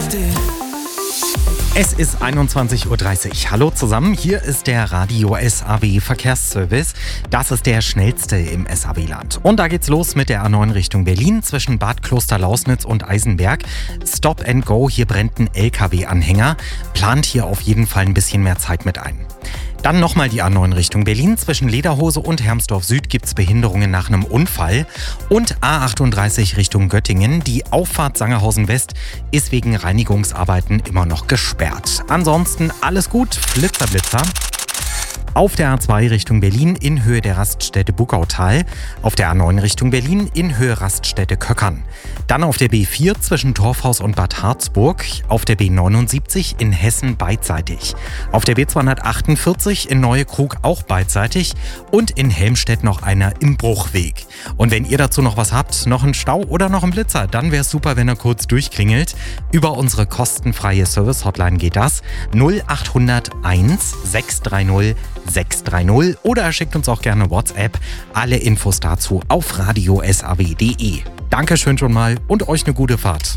Es ist 21.30 Uhr. Hallo zusammen, hier ist der Radio SAW Verkehrsservice. Das ist der schnellste im SAW-Land. Und da geht's los mit der A9 Richtung Berlin zwischen Bad Klosterlausnitz und Eisenberg. Stop and go, hier brennt ein LKW-Anhänger. Plant hier auf jeden Fall ein bisschen mehr Zeit mit ein. Dann nochmal die A9 Richtung Berlin. Zwischen Lederhose und Hermsdorf Süd gibt es Behinderungen nach einem Unfall. Und A38 Richtung Göttingen. Die Auffahrt Sangerhausen West ist wegen Reinigungsarbeiten immer noch gesperrt. Ansonsten alles gut. Flitzer, Blitzer. Auf der A2 Richtung Berlin in Höhe der Raststätte Buckautal. Auf der A9 Richtung Berlin in Höhe Raststätte Köckern. Dann auf der B4 zwischen Torfhaus und Bad Harzburg. Auf der B79 in Hessen beidseitig. Auf der B248 in Neuekrug auch beidseitig. Und in Helmstedt noch einer im Bruchweg. Und wenn ihr dazu noch was habt, noch einen Stau oder noch einen Blitzer, dann wäre es super, wenn er kurz durchklingelt. Über unsere kostenfreie Service-Hotline geht das. 0800 1 630 630 oder schickt uns auch gerne WhatsApp. Alle Infos dazu auf radiosaw.de. Dankeschön schon mal und euch eine gute Fahrt.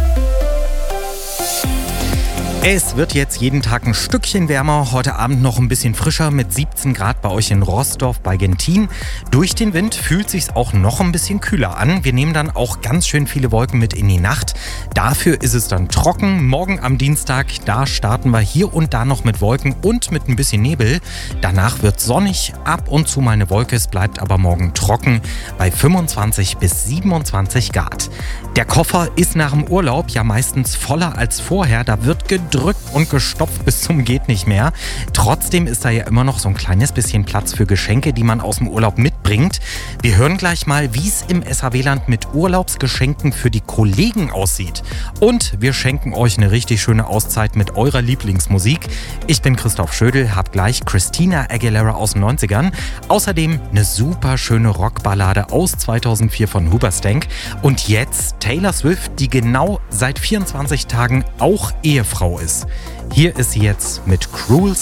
Es wird jetzt jeden Tag ein Stückchen wärmer, heute Abend noch ein bisschen frischer mit 17 Grad bei euch in Roßdorf bei Gentin. Durch den Wind fühlt sich's auch noch ein bisschen kühler an. Wir nehmen dann auch ganz schön viele Wolken mit in die Nacht. Dafür ist es dann trocken. Morgen am Dienstag, da starten wir hier und da noch mit Wolken und mit ein bisschen Nebel. Danach wird sonnig, ab und zu mal eine Wolke, es bleibt aber morgen trocken bei 25 bis 27 Grad. Der Koffer ist nach dem Urlaub ja meistens voller als vorher. Da wird gedrückt und gestopft bis zum geht nicht mehr. Trotzdem ist da ja immer noch so ein kleines bisschen Platz für Geschenke, die man aus dem Urlaub mitbringt. Wir hören gleich mal, wie es im SAW-Land mit Urlaubsgeschenken für die Kollegen aussieht. Und wir schenken euch eine richtig schöne Auszeit mit eurer Lieblingsmusik. Ich bin Christoph Schödel, hab gleich Christina Aguilera aus den 90ern. Außerdem eine super schöne Rockballade aus 2004 von Hoobastank. Und jetzt Taylor Swift, die genau seit 24 Tagen auch Ehefrau ist. Hier ist sie jetzt mit Cruel